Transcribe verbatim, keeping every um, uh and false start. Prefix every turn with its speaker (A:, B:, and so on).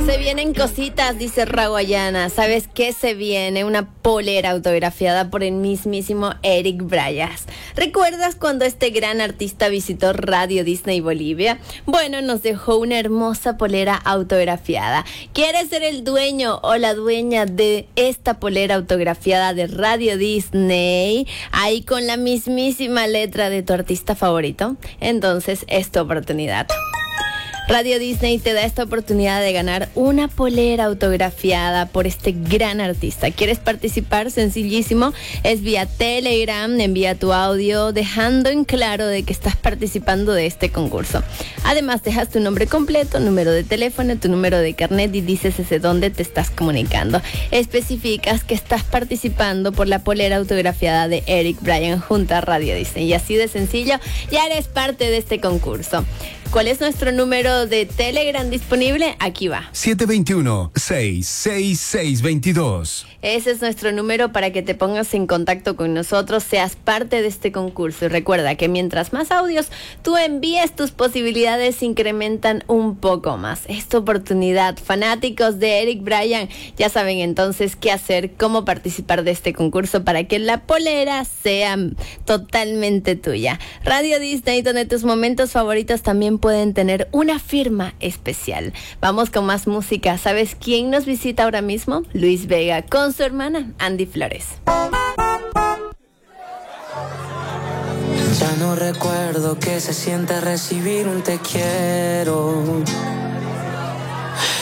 A: Se vienen cositas, dice Raguayana. ¿Sabes qué se viene? Una polera autografiada por el mismísimo Eric Bryant. ¿Recuerdas cuando este gran artista visitó Radio Disney Bolivia? Bueno, nos dejó una hermosa polera autografiada. ¿Quieres ser el dueño o la dueña de esta polera autografiada de Radio Disney? Ahí con la mismísima letra de tu artista favorito. Entonces es tu oportunidad. Radio Disney te da esta oportunidad de ganar una polera autografiada por este gran artista. ¿Quieres participar? Sencillísimo. Es vía Telegram, envía tu audio dejando en claro de que estás participando de este concurso. Además, dejas tu nombre completo, número de teléfono, tu número de carnet y dices desde dónde te estás comunicando. Especificas que estás participando por la polera autografiada de Eric Bryant junto a Radio Disney. Y así de sencillo, ya eres parte de este concurso. ¿Cuál es nuestro número de Telegram disponible? Aquí va.
B: siete dos uno, seis seis seis dos dos.
A: Ese es nuestro número para que te pongas en contacto con nosotros, seas parte de este concurso. Y recuerda que mientras más audios tú envíes, tus posibilidades se incrementan un poco más. Es tu oportunidad. Fanáticos de Eric Bryant ya saben entonces qué hacer, cómo participar de este concurso para que la polera sea totalmente tuya. Radio Disney, donde tus momentos favoritos también pueden tener una firma especial. Vamos con más música. ¿Sabes quién nos visita ahora mismo? Luis Vega con su hermana Andy Flores.
C: Ya no recuerdo qué se siente recibir un te quiero.